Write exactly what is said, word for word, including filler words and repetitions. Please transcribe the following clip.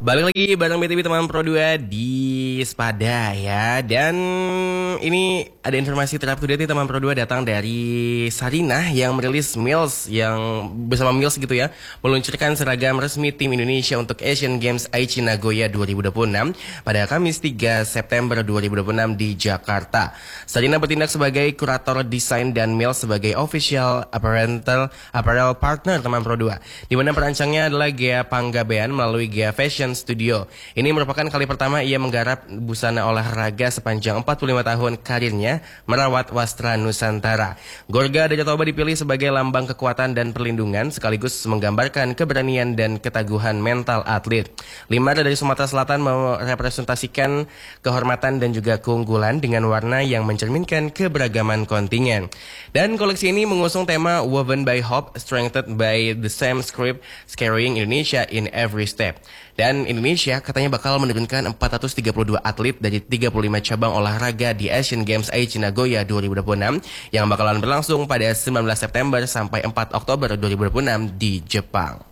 Balik lagi bareng B T V teman Pro dua di Spada ya. Dan ini ada informasi terupdate nih teman Pro dua datang dari Sarinah yang merilis Mills yang bersama Mills gitu ya, meluncurkan seragam resmi tim Indonesia untuk Asian Games Aichi Nagoya dua ribu dua puluh enam pada Kamis tiga September dua ribu dua puluh enam di Jakarta. Sarinah bertindak sebagai kurator desain dan Mills sebagai official apparel apparel partner teman Pro dua, di mana perancangnya adalah Gea Panggabean melalui Gea Fashion Studio. Ini merupakan kali pertama ia menggarap busana olahraga sepanjang empat puluh lima tahun karirnya merawat wastra Nusantara. Gorga Raja Toba dipilih sebagai lambang kekuatan dan perlindungan sekaligus menggambarkan keberanian dan ketaguhan mental atlet. Lima dari Sumatera Selatan merepresentasikan kehormatan dan juga keunggulan dengan warna yang mencerminkan keberagaman kontingen. Dan koleksi ini mengusung tema Woven by Hope, Strengthened by the Same Script, Carrying Indonesia in Every Step. Dan Indonesia katanya bakal menurunkan empat ratus tiga puluh dua atlet dari tiga puluh lima cabang olahraga di Asian Games Aichi Nagoya dua ribu dua puluh enam yang bakalan berlangsung pada sembilan belas September sampai empat Oktober dua ribu dua puluh enam di Jepang.